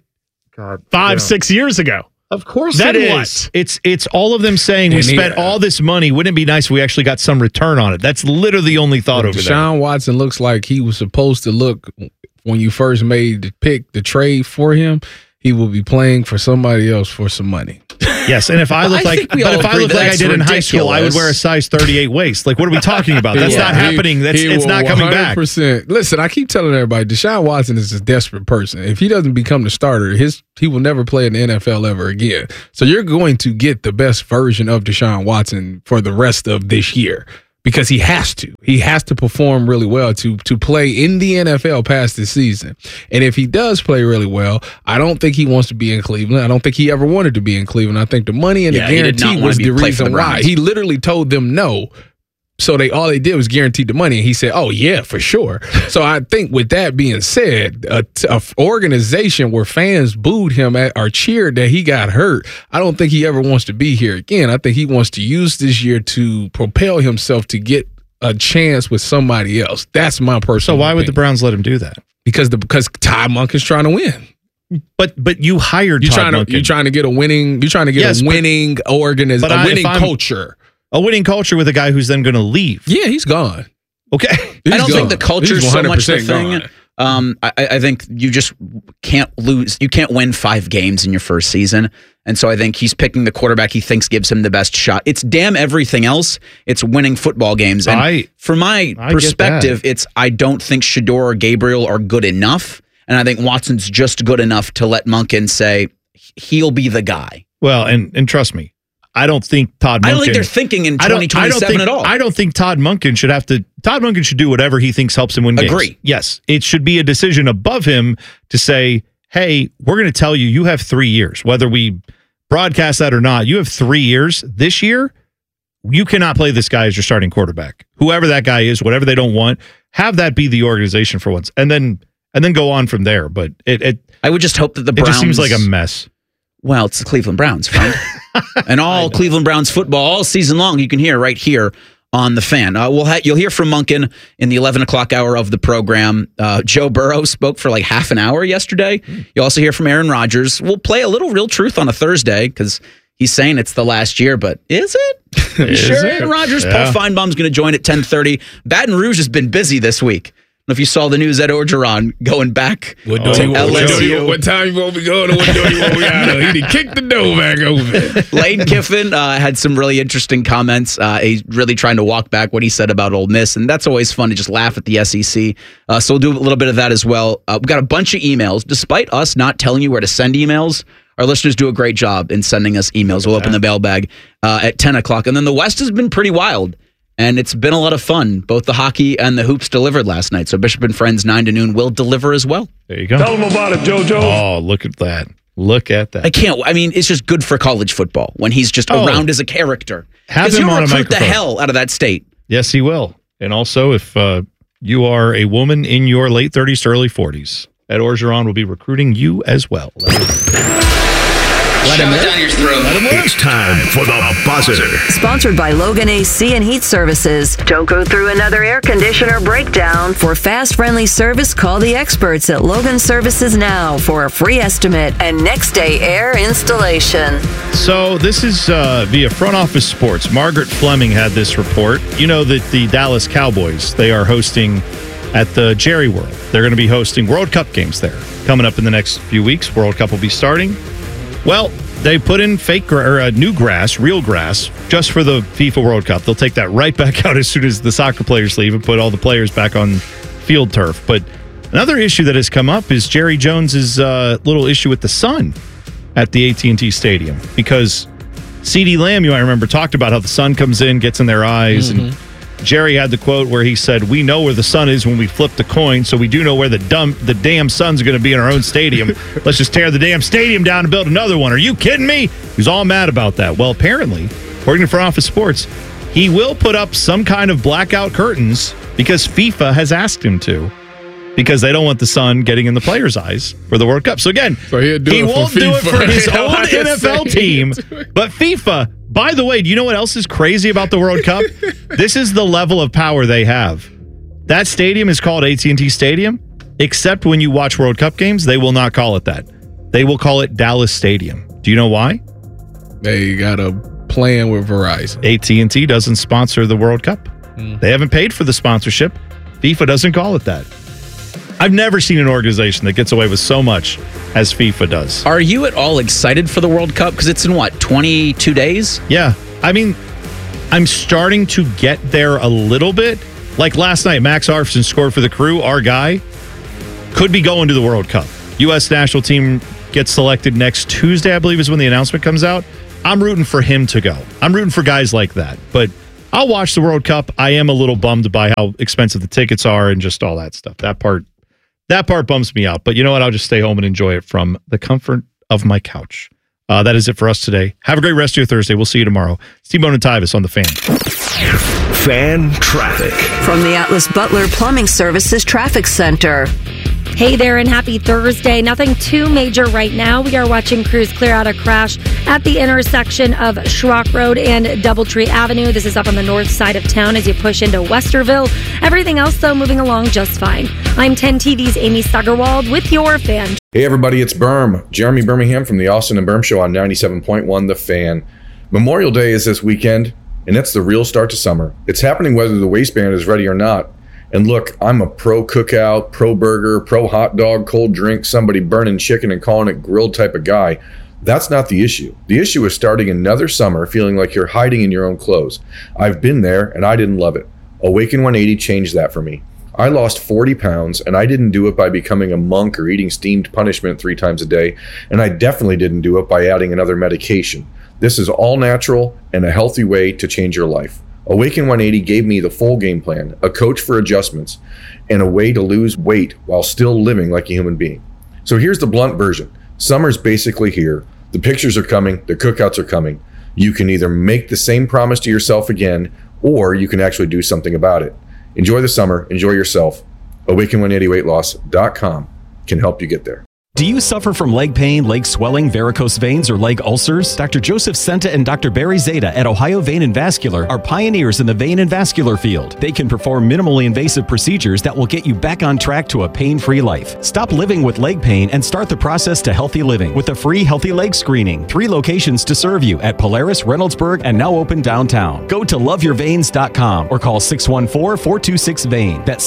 5-6 years ago? Of course then it is. What? It's all of them saying we spent all this money. Wouldn't it be nice if we actually got some return on it? That's literally the only thought over there. Deshaun Watson looks like he was supposed to look when you first made the trade for him. He will be playing for somebody else for some money. Yes, and if I look like I did in high school, I would wear a size 38 waist. Like, what are we talking about? That's not happening. It's not coming back. Listen, I keep telling everybody, Deshaun Watson is a desperate person. If he doesn't become the starter, he will never play in the NFL ever again. So you're going to get the best version of Deshaun Watson for the rest of this year. Because he has to. He has to perform really well to play in the NFL past this season. And if he does play really well, I don't think he wants to be in Cleveland. I don't think he ever wanted to be in Cleveland. I think the money and the guarantee was the reason why. He literally told them no. So all they did was guarantee the money, and he said, "Oh yeah, for sure." So I think with that being said, a organization where fans booed him or cheered that he got hurt, I don't think he ever wants to be here again. I think he wants to use this year to propel himself to get a chance with somebody else. That's my personal. So why would the Browns let him do that? Because Todd Monken's trying to win. But you hired Todd Monken. You're trying to get a winning. You're trying to get a winning organization, a winning culture. A winning culture with a guy who's then going to leave. Yeah, he's gone. Okay. I don't think the culture is so much the thing. I think you just can't lose. You can't win 5 games in your first season. And so I think he's picking the quarterback he thinks gives him the best shot. It's damn everything else. It's winning football games. And from my perspective, I don't think Shedeur or Gabriel are good enough. And I think Watson's just good enough to let Monken say he'll be the guy. Well, and trust me, I don't think Todd Monken... I don't think they're thinking in 2027 at all. I don't think Todd Monken should have to... Todd Monken should do whatever he thinks helps him win games. Agree. Yes. It should be a decision above him to say, hey, we're going to tell you, you have 3 years. Whether we broadcast that or not, you have 3 years. This year, you cannot play this guy as your starting quarterback. Whoever that guy is, whatever they don't want, have that be the organization for once. And then go on from there. But I would just hope that the Browns... It just seems like a mess. Well, it's the Cleveland Browns, friend. And all Cleveland Browns football all season long, you can hear right here on The Fan. You'll hear from Monken in the 11 o'clock hour of the program. Joe Burrow spoke for like half an hour yesterday. You'll also hear from Aaron Rodgers. We'll play a little Real Truth on a Thursday because he's saying it's the last year, but is it? Sure, Aaron Rodgers? Yeah. Paul Feinbaum's going to join at 10:30. Baton Rouge has been busy this week. I don't know if you saw the news, Ed Orgeron going back to LSU. What time you want me going or what door you want me out of? He kicked the door back open. Lane Kiffin had some really interesting comments. He's really trying to walk back what he said about Ole Miss, and that's always fun to just laugh at the SEC. So we'll do a little bit of that as well. We've got a bunch of emails. Despite us not telling you where to send emails, our listeners do a great job in sending us emails. We'll open the mailbag at 10 o'clock. And then the West has been pretty wild. And it's been a lot of fun. Both the hockey and the hoops delivered last night. So Bishop and Friends 9 to noon will deliver as well. There you go. Tell them about it, JoJo. Oh, look at that. Look at that. It's just good for college football when he's just around as a character. Have him on a microphone. The hell out of that state. Yes, he will. And also, if you are a woman in your late 30s to early 40s, Ed Orgeron will be recruiting you as well. Let him down your throat. It's time for the buzzer. Sponsored by Logan AC and Heat Services. Don't go through another air conditioner breakdown. For fast, friendly service, call the experts at Logan Services now for a free estimate and next day air installation. So this is via Front Office Sports. Margaret Fleming had this report. You know that the Dallas Cowboys, they are hosting at the Jerry World. They're going to be hosting World Cup games there coming up in the next few weeks. World Cup will be starting. Well, they put in new grass, real grass, just for the FIFA World Cup. They'll take that right back out as soon as the soccer players leave and put all the players back on field turf. But another issue that has come up is Jerry Jones's little issue with the sun at the AT&T Stadium. Because CeeDee Lamb, I remember, talked about how the sun comes in, gets in their eyes, and Jerry had the quote where he said, "We know where the sun is when we flip the coin, so we do know where the damn sun's going to be in our own stadium. Let's just tear the damn stadium down and build another one. Are you kidding me?" He was all mad about that. Well, apparently, according to Front Office Sports, he will put up some kind of blackout curtains because FIFA has asked him to. because they don't want the sun getting in the players' eyes for the World Cup. So again, he won't do it for his own NFL team, but FIFA. By the way, do you know what else is crazy about the World Cup? This is the level of power they have. That stadium is called AT&T Stadium, except when you watch World Cup games, they will not call it that. They will call it Dallas Stadium. Do you know why? They got a plan with Verizon. AT&T doesn't sponsor the World Cup. They haven't paid for the sponsorship. FIFA doesn't call it that. I've never seen an organization that gets away with so much as FIFA does. Are you at all excited for the World Cup? Because it's in, 22 days? Yeah. I mean, I'm starting to get there a little bit. Like last night, Max Arfson scored for the Crew. Our guy could be going to the World Cup. U.S. national team gets selected next Tuesday, I believe, is when the announcement comes out. I'm rooting for him to go. I'm rooting for guys like that. But I'll watch the World Cup. I am a little bummed by how expensive the tickets are and just all that stuff. That part bums me out. But you know what? I'll just stay home and enjoy it from the comfort of my couch. That is it for us today. Have a great rest of your Thursday. We'll see you tomorrow. T-Bone and Tyvis on The Fan. Fan traffic. From the Atlas Butler Plumbing Services Traffic Center. Hey there and happy Thursday. Nothing too major right now. We are watching crews clear out a crash at the intersection of Schrock Road and Doubletree Avenue. This is up on the north side of town as you push into Westerville. Everything else, though, moving along just fine. I'm 10 TV's Amy Stuggerwald with your Fan. Hey everybody, it's Berm. Jeremy Birmingham from the Austin and Berm Show on 97.1 The Fan. Memorial Day is this weekend, and it's the real start to summer. It's happening whether the waistband is ready or not. And look, I'm a pro cookout, pro burger, pro hot dog, cold drink, somebody burning chicken and calling it grilled type of guy. That's not the issue. The issue is starting another summer feeling like you're hiding in your own clothes. I've been there and I didn't love it. Awaken 180 changed that for me. I lost 40 pounds and I didn't do it by becoming a monk or eating steamed punishment 3 times a day. And I definitely didn't do it by adding another medication. This is all natural and a healthy way to change your life. Awaken 180 gave me the full game plan, a coach for adjustments, and a way to lose weight while still living like a human being. So here's the blunt version. Summer's basically here. The pictures are coming. The cookouts are coming. You can either make the same promise to yourself again, or you can actually do something about it. Enjoy the summer. Enjoy yourself. Awaken180weightloss.com can help you get there. Do you suffer from leg pain, leg swelling, varicose veins, or leg ulcers? Dr. Joseph Senta and Dr. Barry Zeta at Ohio Vein and Vascular are pioneers in the vein and vascular field. They can perform minimally invasive procedures that will get you back on track to a pain-free life. Stop living with leg pain and start the process to healthy living with a free Healthy Leg Screening. 3 locations to serve you at Polaris, Reynoldsburg, and now open downtown. Go to loveyourveins.com or call 614-426-VEIN. That's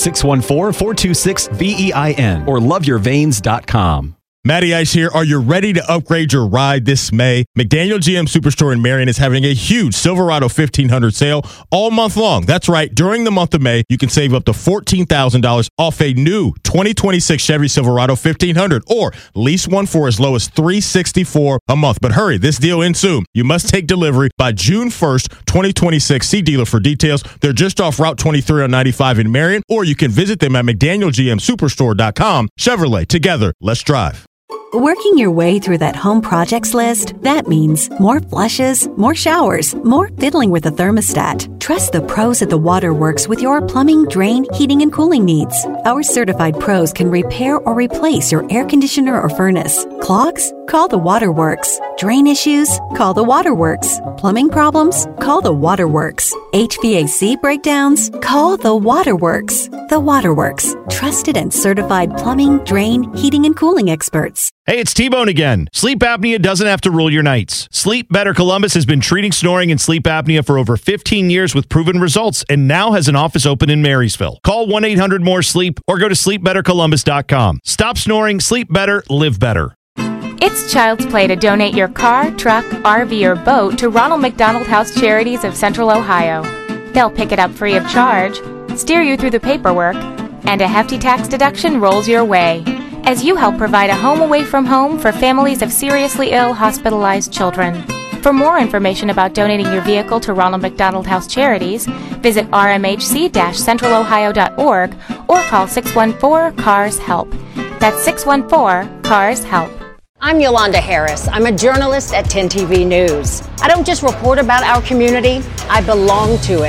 614-426-VEIN or loveyourveins.com. Matty Ice here. Are you ready to upgrade your ride this May? McDaniel GM Superstore in Marion is having a huge Silverado 1500 sale all month long. That's right. During the month of May, you can save up to $14,000 off a new 2026 Chevy Silverado 1500 or lease one for as low as $364 a month. But hurry, this deal ends soon. You must take delivery by June 1st, 2026. See dealer for details. They're just off Route 23 on 95 in Marion, or you can visit them at McDanielGMSuperstore.com. Chevrolet, together, let's drive. Working your way through that home projects list, that means more flushes, more showers, more fiddling with the thermostat. Trust the pros at the Waterworks with your plumbing, drain, heating, and cooling needs. Our certified pros can repair or replace your air conditioner or furnace. Clogs? Call the Waterworks. Drain issues? Call the Waterworks. Plumbing problems? Call the Waterworks. HVAC breakdowns? Call the Waterworks. The Waterworks. Trusted and certified plumbing, drain, heating, and cooling experts. Hey, it's T-Bone again. Sleep apnea doesn't have to rule your nights. Sleep Better Columbus has been treating snoring and sleep apnea for over 15 years with proven results and now has an office open in Marysville. Call 1-800-MORE-SLEEP or go to sleepbettercolumbus.com. Stop snoring, sleep better, live better. It's Child's Play to donate your car, truck, RV, or boat to Ronald McDonald House Charities of Central Ohio. They'll pick it up free of charge, steer you through the paperwork, and a hefty tax deduction rolls your way as you help provide a home away from home for families of seriously ill, hospitalized children. For more information about donating your vehicle to Ronald McDonald House Charities, visit rmhc-centralohio.org or call 614-CARS-HELP. That's 614-CARS-HELP. I'm Yolanda Harris. I'm a journalist at 10 TV News. I don't just report about our community, I belong to it.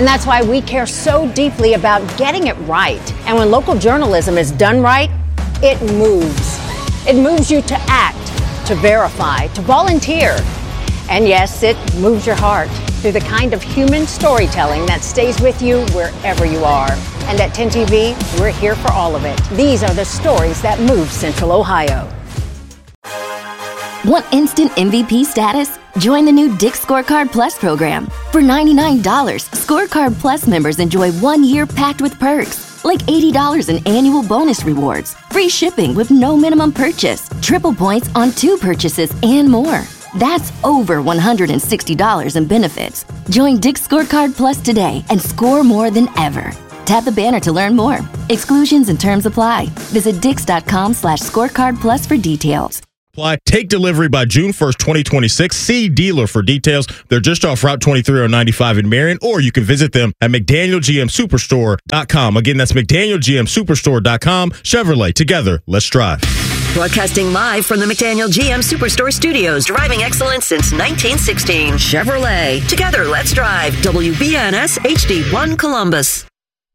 And that's why we care so deeply about getting it right. And when local journalism is done right, it moves. It moves you to act, to verify, to volunteer. And yes, it moves your heart through the kind of human storytelling that stays with you wherever you are. And at 10 TV, we're here for all of it. These are the stories that move Central Ohio. Want instant MVP status? Join the new Dick's Scorecard Plus program. For $99, Scorecard Plus members enjoy 1 year packed with perks, like $80 in annual bonus rewards, free shipping with no minimum purchase, triple points on 2 purchases, and more. That's over $160 in benefits. Join Dick's Scorecard Plus today and score more than ever. Tap the banner to learn more. Exclusions and terms apply. Visit dix.com/scorecardplus for details. Take delivery by June 1st, 2026. See dealer for details. They're just off Route 23 on 95 in Marion, or you can visit them at McDanielGMSuperstore.com. Again, that's McDanielGMSuperstore.com. Chevrolet, together, let's drive. Broadcasting live from the McDaniel GM Superstore Studios. Driving excellence since 1916. Chevrolet. Together, let's drive. WBNS HD1 Columbus.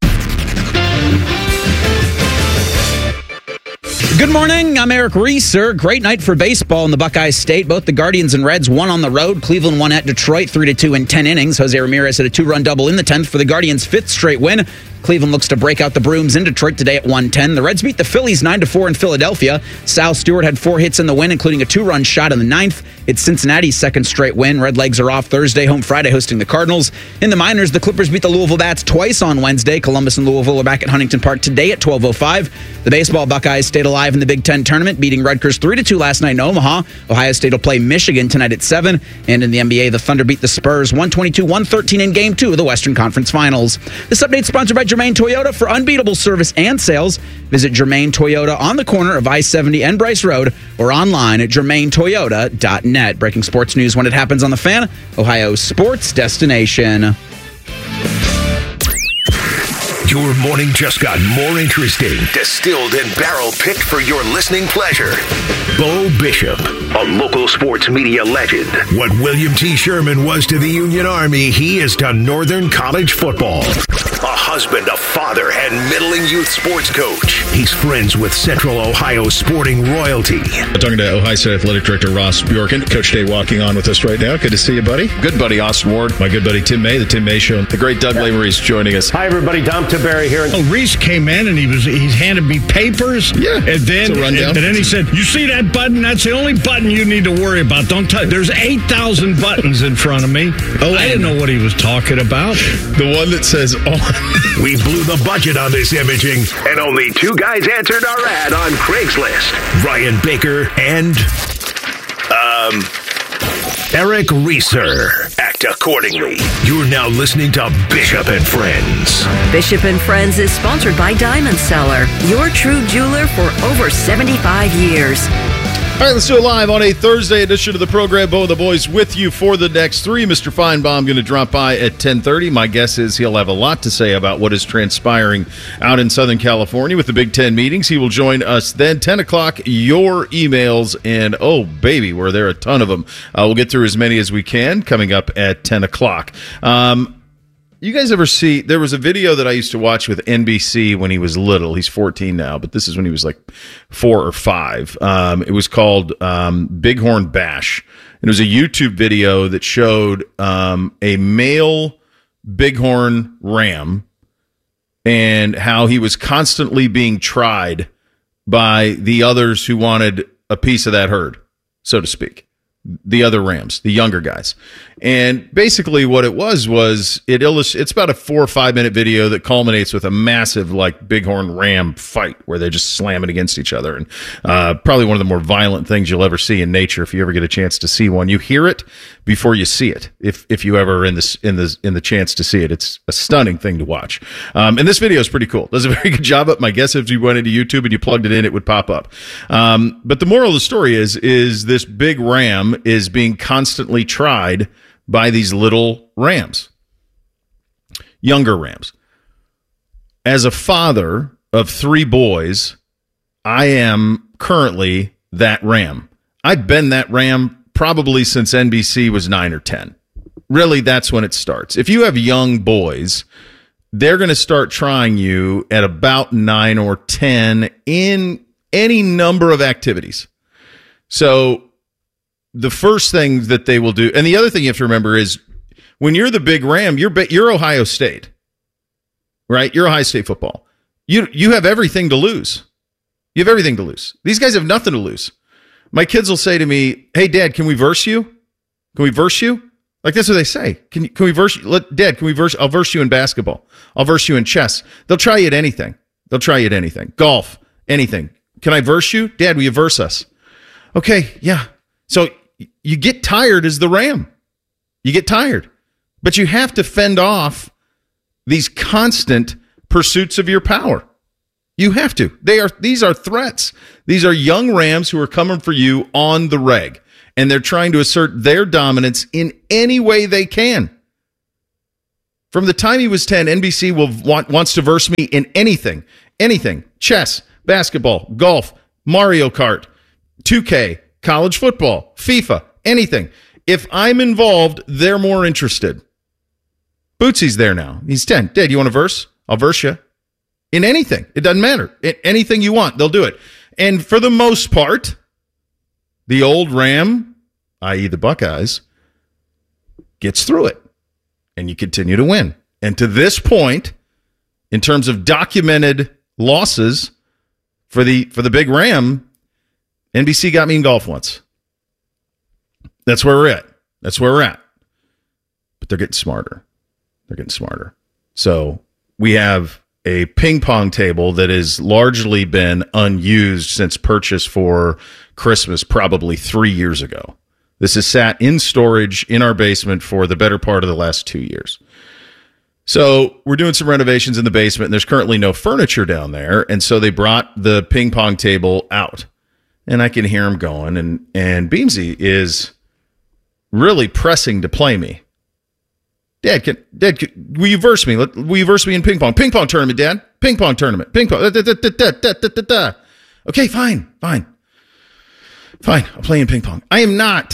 Good morning. I'm Eric Reeser. Great night for baseball in the Buckeye State. Both the Guardians and Reds won on the road. Cleveland won at Detroit 3-2 in 10 innings. Jose Ramirez had a 2-run double in the 10th for the Guardians' 5th straight win. Cleveland looks to break out the brooms in Detroit today at 1:10. The Reds beat the Phillies 9-4 in Philadelphia. Sal Stewart had 4 hits in the win, including a 2-run shot in the 9th. It's Cincinnati's 2nd straight win. Redlegs are off Thursday, home Friday, hosting the Cardinals. In the minors, the Clippers beat the Louisville Bats twice on Wednesday. Columbus and Louisville are back at Huntington Park today at 12:05. The baseball Buckeyes stayed alive in the Big Ten tournament, beating Rutgers 3-2 last night in Omaha. Ohio State will play Michigan tonight at 7. And in the NBA, the Thunder beat the Spurs 122-113 in Game 2 of the Western Conference Finals. This update is sponsored by Germain Toyota. For unbeatable service and sales, visit Germain Toyota on the corner of I-70 and Bryce Road or online at germaintoyota.net. Breaking sports news when it happens on The Fan, Ohio's sports destination. Your morning just got more interesting, distilled and barrel-picked for your listening pleasure. Bo Bishop, a local sports media legend. What William T. Sherman was to the Union Army, he is to Northern College football. A husband, a father, and middling youth sports coach. He's friends with Central Ohio sporting royalty. Talking to Ohio State Athletic Director Ross Bjorken. Coach Day walking on with us right now. Good to see you, buddy. Good buddy, Austin Ward. My good buddy, Tim May, the Tim May Show. The great Doug Lavery's joining us. Hi, everybody. Dom Barry here. Oh, Reese came in and he handed me papers. Yeah. And then he said, "You see that button? That's the only button you need to worry about. Don't touch. There's 8,000 buttons in front of me." Oh, I didn't know what he was talking about. The one that says on. We blew the budget on this imaging, and only 2 guys answered our ad on Craigslist. Ryan Baker and Eric Reeser. Act accordingly. You're now listening to Bishop and Friends. Bishop and Friends is sponsored by Diamond Seller, your true jeweler for over 75 years. All right, let's do it live on a Thursday edition of the program. Bo and the boys with you for the next 3. Mr. Feinbaum going to drop by at 10:30. My guess is he'll have a lot to say about what is transpiring out in Southern California with the Big Ten meetings. He will join us then. 10 o'clock, your emails, and oh, baby, were there a ton of them. We'll get through as many as we can coming up at 10 o'clock. You guys ever see, there was a video that I used to watch with NBC when he was little. He's 14 now, but this is when he was like 4 or 5. It was called Bighorn Bash. It was a YouTube video that showed a male bighorn ram and how he was constantly being tried by the others who wanted a piece of that herd, so to speak. The other rams, the younger guys. And basically what it was it's about a 4 or 5 minute video that culminates with a massive like bighorn ram fight where they're just slamming against each other. And probably one of the more violent things you'll ever see in nature if you ever get a chance to see one. You hear it before you see it. If you ever in the chance to see it, it's a stunning thing to watch. And this video is pretty cool. Does a very good job up. My guess if you went into YouTube and you plugged it in, it would pop up. But the moral of the story is this big ram is being constantly tried by these little rams, younger rams. As a father of 3 boys, I am currently that ram. I've been that ram probably since NBC was 9 or 10. Really, that's when it starts. If you have young boys, they're going to start trying you at about 9 or 10 in any number of activities. So the first thing that they will do, and the other thing you have to remember is when you're the big Ram, you're Ohio State, right? You're Ohio State football. You have everything to lose. You have everything to lose. These guys have nothing to lose. My kids will say to me, "Hey, Dad, can we verse you? Can we verse you?" Like, that's what they say. Can we verse you? Dad, can we verse? I'll verse you in basketball. I'll verse you in chess. They'll try you at anything. Golf, anything. Can I verse you? Dad, will you verse us? Okay, yeah. So you get tired as the Ram. You get tired. But you have to fend off these constant pursuits of your power. You have to. These are threats. These are young Rams who are coming for you on the reg. And they're trying to assert their dominance in any way they can. From the time he was 10, NBC wants to verse me in anything. Anything. Chess, basketball, golf, Mario Kart, 2K, college football, FIFA, anything. If I'm involved, they're more interested. Bootsy's there now. He's 10. Dad, you want a verse? I'll verse you. In anything. It doesn't matter. Anything you want, they'll do it. And for the most part, the old Ram, i.e. the Buckeyes, gets through it. And you continue to win. And to this point, in terms of documented losses for the big Ram, NBC got me in golf once. That's where we're at. But they're getting smarter. So we have a ping pong table that has largely been unused since purchase for Christmas probably 3 years ago. This has sat in storage in our basement for the better part of the last 2 years. So we're doing some renovations in the basement, and there's currently no furniture down there, and so they brought the ping pong table out. And I can hear him going, and Beamsy is really pressing to play me. Dad, will you verse me? Will you verse me in ping pong? Ping pong tournament, Dad. Ping pong tournament. Ping pong. Okay, fine. I'll play in ping pong. I'm not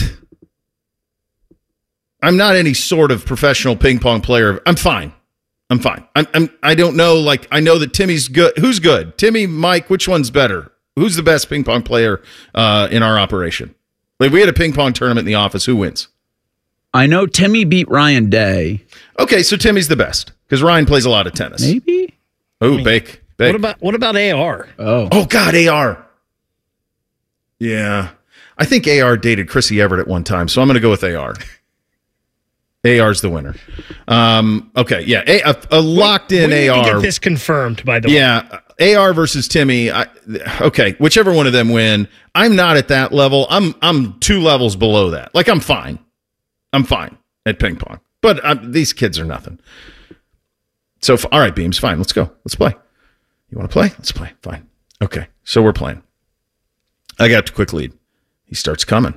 any sort of professional ping pong player. I'm fine. I don't know. Like, I know that Timmy's good. Who's good? Timmy, Mike, which one's better? Who's the best ping pong player in our operation? If we had a ping pong tournament in the office, who wins? I know Timmy beat Ryan Day. Okay, so Timmy's the best because Ryan plays a lot of tennis. Maybe. Oh, bake. What about AR? Oh God, AR. Yeah, I think AR dated Chrissy Everett at one time, so I'm going to go with AR. AR's the winner. Okay, yeah, a locked in we AR. Need to get this confirmed, by the way. Yeah, AR versus Timmy. Okay, whichever one of them win. I'm not at that level. I'm 2 levels below that. Like, I'm fine at ping pong, but these kids are nothing. So, all right, Beams, fine. Let's go. Let's play. You want to play? Let's play. Fine. Okay, so we're playing. I got a quick lead. He starts coming.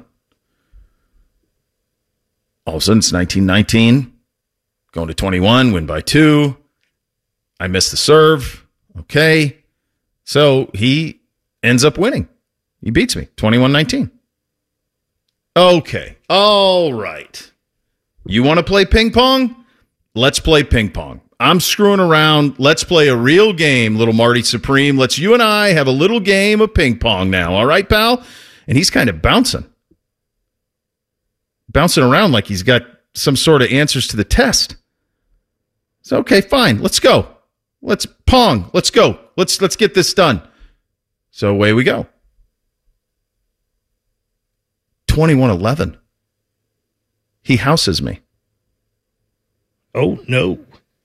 All of a sudden, it's 19-19. Going to 21, win by 2. I miss the serve. Okay. So he ends up winning. He beats me, 21-19. Okay. All right. You want to play ping pong? Let's play ping pong. I'm screwing around. Let's play a real game, little Marty Supreme. Let's you and I have a little game of ping pong now. All right, pal? And he's kind of bouncing around like he's got some sort of answers to the test. So, okay, fine. Let's go. Let's pong. Let's go. Let's get this done. So away we go. 21-11. He houses me. Oh, no.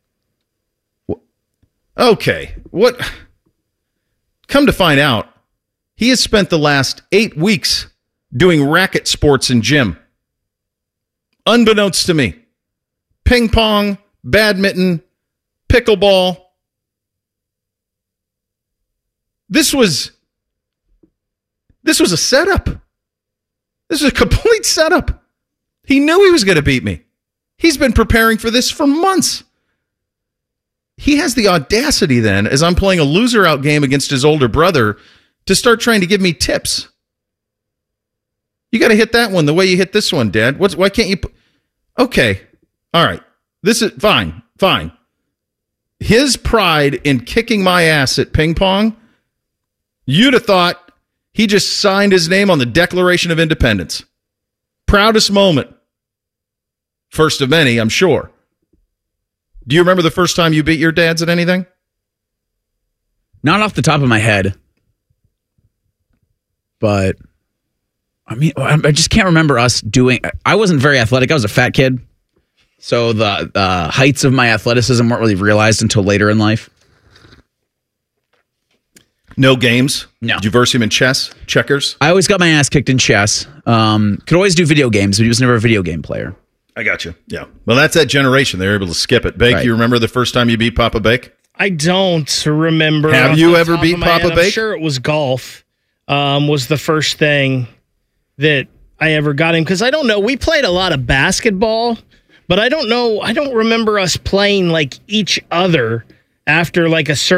Okay. What? Come to find out, he has spent the last 8 weeks doing racket sports in gym. Unbeknownst to me. Ping pong, badminton, pickleball. This was a setup. This is a complete setup. He knew he was going to beat me. He's been preparing for this for months. He has the audacity then, as I'm playing a loser out game against his older brother, to start trying to give me tips. You got to hit that one the way you hit this one, Dad. Why can't you? Okay. All right. This is fine. His pride in kicking my ass at ping pong, you'd have thought he just signed his name on the Declaration of Independence. Proudest moment. First of many, I'm sure. Do you remember the first time you beat your dads at anything? Not off the top of my head. But, I mean, I just can't remember us doing... I wasn't very athletic. I was a fat kid. So the heights of my athleticism weren't really realized until later in life. No games? No. Did you verse him in chess? Checkers? I always got my ass kicked in chess. Could always do video games, but he was never a video game player. I got you. Yeah. Well, that's that generation. They were able to skip it. Bake, Right. You remember the first time you beat Papa Bake? I don't remember. Have off you the ever top beat of my Papa head. I'm Bake? sure it was golf. Was the first thing that I ever got him, because I don't know. We played a lot of basketball, but I don't know. I don't remember us playing like each other after like a certain